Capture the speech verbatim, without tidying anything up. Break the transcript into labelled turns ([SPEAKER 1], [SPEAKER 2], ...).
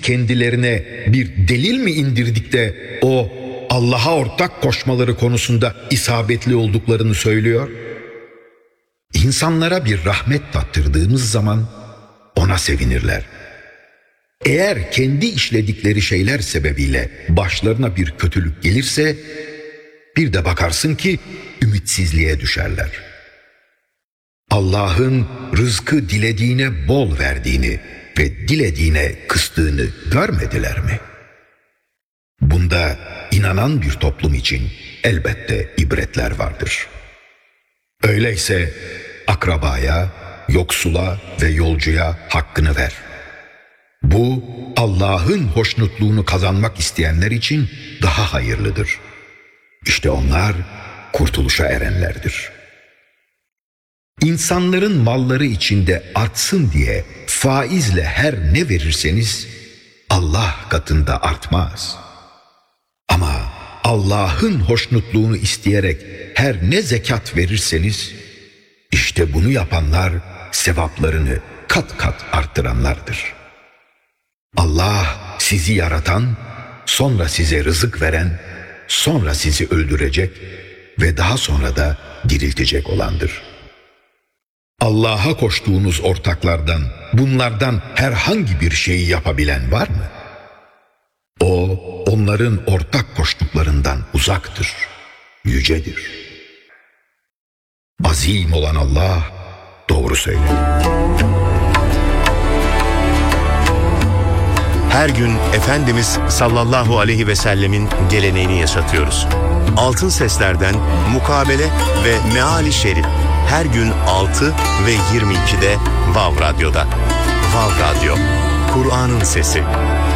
[SPEAKER 1] kendilerine bir delil mi indirdik de o Allah'a ortak koşmaları konusunda isabetli olduklarını söylüyor? İnsanlara bir rahmet tattırdığımız zaman ona sevinirler. Eğer kendi işledikleri şeyler sebebiyle başlarına bir kötülük gelirse bir de bakarsın ki ümitsizliğe düşerler. Allah'ın rızkı dilediğine bol verdiğini ve dilediğine kıstığını görmediler mi? Bunda inanan bir toplum için elbette ibretler vardır. Öyleyse akrabaya, yoksula ve yolcuya hakkını ver. Bu Allah'ın hoşnutluğunu kazanmak isteyenler için daha hayırlıdır. İşte onlar kurtuluşa erenlerdir. İnsanların malları içinde artsın diye faizle her ne verirseniz Allah katında artmaz. Ama Allah'ın hoşnutluğunu isteyerek her ne zekat verirseniz işte bunu yapanlar sevaplarını kat kat arttıranlardır. Allah sizi yaratan, sonra size rızık veren, sonra sizi öldürecek ve daha sonra da diriltecek olandır. Allah'a koştuğunuz ortaklardan, bunlardan herhangi bir şeyi yapabilen var mı? O, onların ortak koştuklarından uzaktır, yücedir. Azim olan Allah doğru söyler.
[SPEAKER 2] Her gün Efendimiz sallallahu aleyhi ve sellemin geleneğini yaşatıyoruz. Altın Sesler'den Mukabele ve Meali Şerif her gün altı ve yirmi ikide Vav Radyo'da. Vav Radyo, Kur'an'ın sesi.